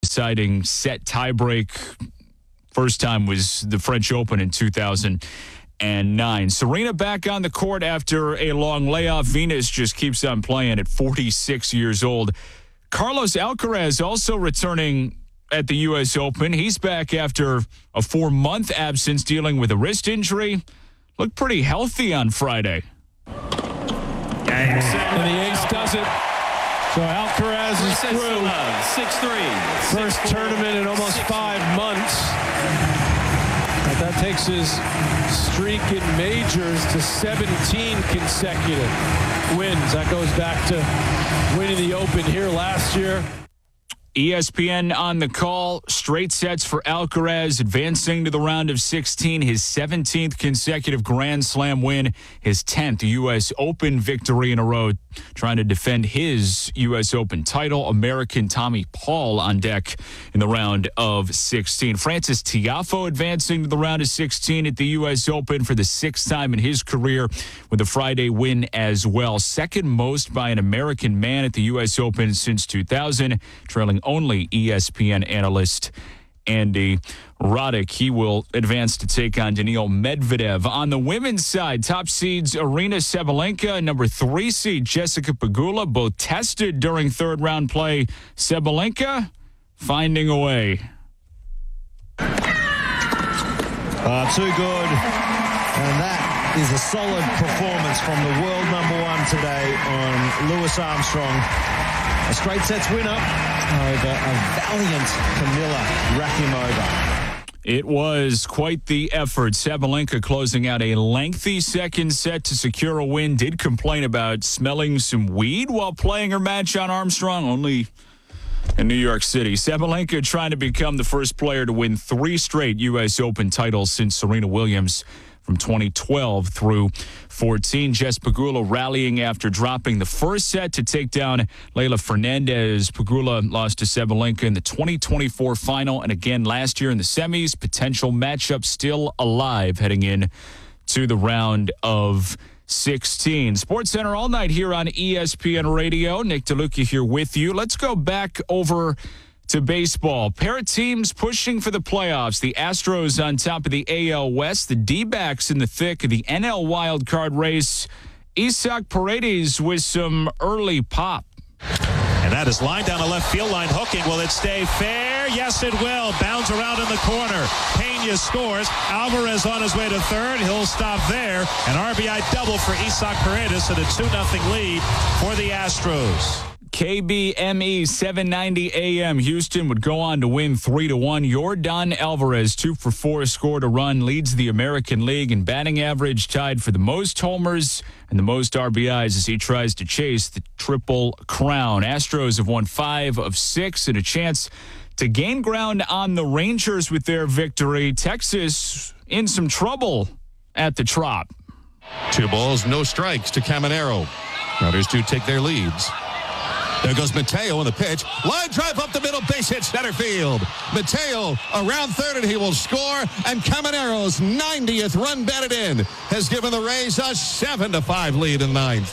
deciding set tiebreak. First time was the French Open in 2009. Serena back on the court after a long layoff. Venus just keeps on playing at 46 years old. Carlos Alcaraz also returning at the U.S. Open. He's back after a 4-month absence dealing with a wrist injury. Looked pretty healthy on Friday. And the ace does it. So Alcaraz is through. 6-3. First tournament in almost 5 months. But that takes his streak in majors to 17 consecutive wins. That goes back to winning the Open here last year. ESPN on the call. Straight sets for Alcaraz, advancing to the round of 16. His 17th consecutive Grand Slam win, his 10th U.S. Open victory in a row, trying to defend his U.S. Open title. American Tommy Paul on deck in the round of 16. Francis Tiafoe advancing to the round of 16 at the U.S. Open for the 6th time in his career with a Friday win as well. Second most by an American man at the U.S. Open since 2000, trailing only ESPN analyst Andy Roddick. He will advance to take on Daniil Medvedev. On the women's side, top seeds Aryna Sabalenka, number 3 seed Jessica Pegula, both tested during third-round play. Sabalenka finding a way. Too good. And that is a solid performance from the world number 1 today on Louis Armstrong. A straight sets winner over a valiant Kamila Rakimova. It was quite the effort. Sabalenka closing out a lengthy second set to secure a win. Did complain about smelling some weed while playing her match on Armstrong, only in New York City. Sabalenka trying to become the first player to win 3 straight U.S. Open titles since Serena Williams from 2012 through 14. Jess Pegula rallying after dropping the first set to take down Leylah Fernandez. Pegula lost to Sabalenka in the 2024 final and again last year in the semis. Potential matchup still alive heading in to the round of 16. SportsCenter all night here on ESPN Radio. Nick DeLuca here with you. Let's go back over to baseball. Pair of teams pushing for the playoffs. The Astros on top of the AL West. The D-backs in the thick of the NL wildcard race. Isaac Paredes with some early pop. And that is lined down the left field line. Hooking. Will it stay fair? Yes, it will. Bounds around in the corner. Pena scores. Alvarez on his way to third. He'll stop there. An RBI double for Isaac Paredes and a 2-0 lead for the Astros. KBME 790 AM. Houston would go on to win 3-1. Yordan Alvarez, 2 for 4, scored a run, leads the American League in batting average, tied for the most homers and the most RBIs as he tries to chase the Triple Crown. Astros have won 5 of 6 and a chance to gain ground on the Rangers with their victory. Texas in some trouble at the Trop. 2 balls, no strikes to Caminero. Others 2 take their leads. There goes Mateo on the pitch. Line drive up the middle, base hit center field. Mateo around third, and he will score. And Caminero's 90th run batted in has given the Rays a 7-5 lead in ninth.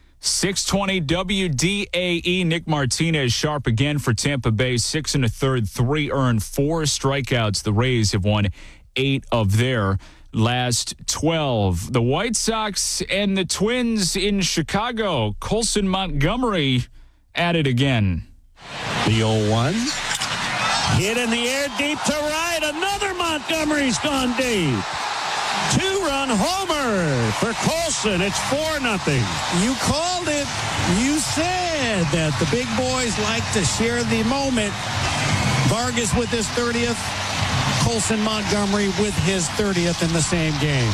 620 WDAE. Nick Martinez sharp again for Tampa Bay. 6 1/3, 3 earned, 4 strikeouts. The Rays have won 8 of their last 12. The White Sox and the Twins in Chicago. Colson Montgomery at it again. The 0-1. Hit in the air deep to right. Another Montgomery's gone deep. 2-run homer for Colson. It's 4-0. You called it. You said that the big boys like to share the moment. Vargas with his 30th. Colson Montgomery with his 30th in the same game.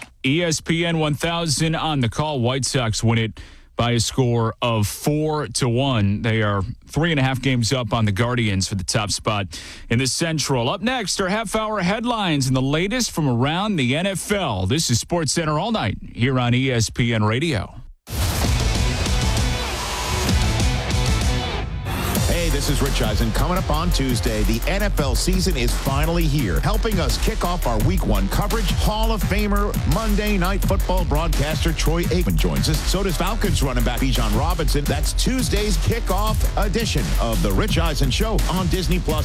ESPN 1000 on the call. White Sox win it by a score of 4-1. They are 3.5 games up on the Guardians for the top spot in the Central. Up next are half-hour headlines and the latest from around the NFL. This is SportsCenter all night here on ESPN Radio. Hey, this is Rich Eisen. Coming up on Tuesday, the NFL season is finally here. Helping us kick off our Week 1 coverage, Hall of Famer, Monday Night Football broadcaster Troy Aikman joins us. So does Falcons running back Bijan Robinson. That's Tuesday's kickoff edition of the Rich Eisen Show on Disney+.